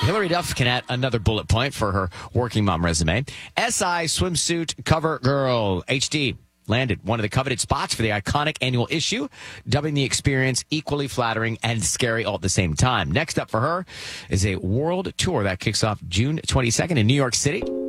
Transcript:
Hillary Duff can add another bullet point for her working mom resume. SI swimsuit cover girl, HD. Landed one of the coveted spots for the iconic annual issue, dubbing the experience equally flattering and scary all at the same time. Next up for her is a world tour that kicks off June 22nd in New York City.